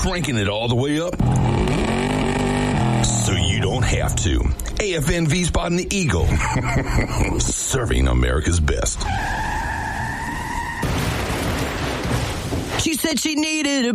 cranking it all the way up so you don't have to. AFN V-Spot and the Eagle. Serving America's best. She said she needed a